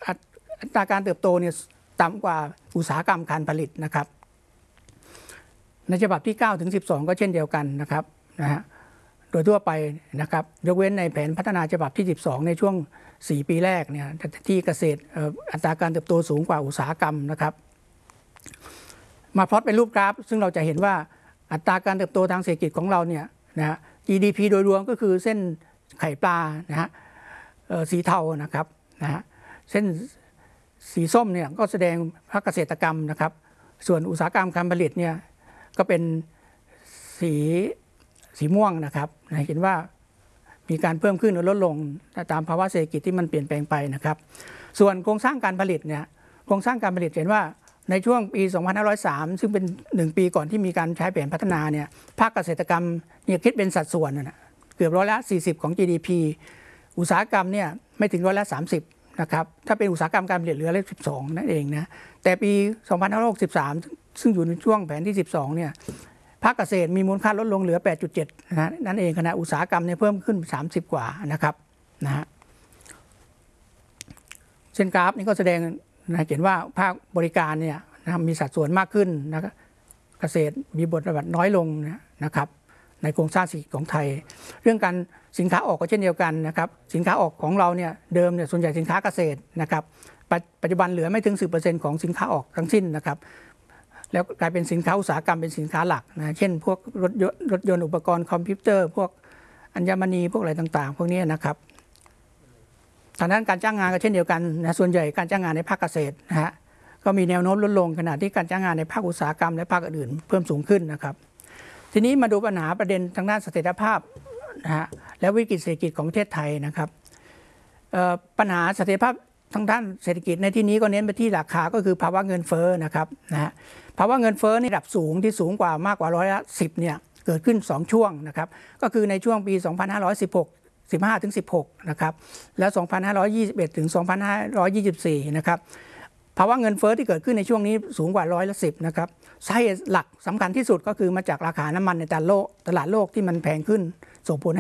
อัตราการเติบโตเนี่ยต่ำกว่าอุตสาหกรรมการผลิตนะครับในฉบับที่9 ถึง 12ก็เช่นเดียวกันนะครับนะฮะโดยทั่วไปนะครับยกเว้นในแผนพัฒนาฉบับที่12ในช่วง4ปีแรกเนี่ยที่เกษตรอัตราการเติบโตสูงกว่าอุตสาหกรรมนะครับมาพลอตเป็นรูปกราฟซึ่งเราจะเห็นว่าอัตราการเติบโตทางเศรษฐกิจของเราเนี่ยนะฮะ GDP โดยรวมก็คือเส้นไข่ปลานะฮะสีเทานะครับนะฮะเส้นสีส้มเนี่ยก็แสดงภาคเกษตรกรรมนะครับส่วนอุตสาหกรรมการผลิตเนี่ยก็เป็นสีม่วงนะครับเห็นว่ามีการเพิ่มขึ้นหรือลดลงตามภาวะเศรษฐกิจที่มันเปลี่ยนแปลงไปนะครับส่วนโครงสร้างการผลิตเนี่ยโครงสร้างการผลิตเห็นว่าในช่วงปี 2503 ซึ่งเป็น1 ปีก่อนที่มีการใช้แผนพัฒนาเนี่ยภาคเกษตรกรรมเนี่ยคิดเป็นสัดส่วนนะเกือบ40%ของ GDP อุตสาหกรรมเนี่ยไม่ถึง30%นะครับถ้าเป็นอุตสาหกรรมการผลิตเหลือ12%นั่นเองนะแต่ปี 2563 ซึ่งอยู่ในช่วงแผนที่12เนี่ยภาคเกษตรมีมูลค่าลดลงเหลือ 8.7 นั่นเองขณะอุตสาหกรรมเนี่ยเพิ่มขึ้น30กว่านะครับนะฮะเส้นกราฟนี้ก็แสดงเห็นว่าภาคบริการเนี่ยมีสัดส่วนมากขึ้นนะครับเกษตรมีบทบาทน้อยลงนะครับในโครงสร้างเศรษฐกิจของไทยเรื่องการสินค้าออกก็เช่นเดียวกันนะครับสินค้าออกของเราเนี่ยเดิมเนี่ยส่วนใหญ่สินค้าเกษตรนะครับปัจจุบันเหลือไม่ถึง 10% ของสินค้าออกทั้งสิ้นนะครับแล้วกลายเป็นสินค้าอุตสาหกรรมเป็นสินค้าหลักนะเช่นพวกรถยนต์อุปกรณ์คอมพิวเตอร์พวกอัญมณีพวกอะไรต่างๆพวกนี้นะครับทางด้านการจ้างงานก็เช่นเดียวกันนะส่วนใหญ่การจ้างงานในภาคเกษตรนะฮะก็มีแนวโน้มลดลงขณะที่การจ้างงานในภาคอุตสาหกรรมและภาคอื่นเพิ่มสูงขึ้นนะครับทีนี้มาดูปัญหาประเด็นทางด้านเสถียรภาพนะฮะและวิกฤตเศรษฐกิจของประเทศไทยนะครับปัญหาเสถียรภาพทางด้านเศรษฐกิจในที่นี้ก็เน้นไปที่ราคาก็คือภาวะเงินเฟ้อนะครับนะฮะภาวะเงินเฟ้อในระดับสูงที่สูงกว่ามากกว่า10%เนี่ยเกิดขึ้น2ช่วงนะครับก็คือในช่วงปี 15 ถึง 16 นะครับแล้ว 2521 ถึง 2524 นะครับภาวะเงินเฟ้อที่เกิดขึ้นในช่วงนี้สูงกว่า10%นะครับสาเหตุหลักสำคัญที่สุดก็คือมาจากราคาน้ำมันในตลาดโลกที่มันแพงขึ้นส่งผล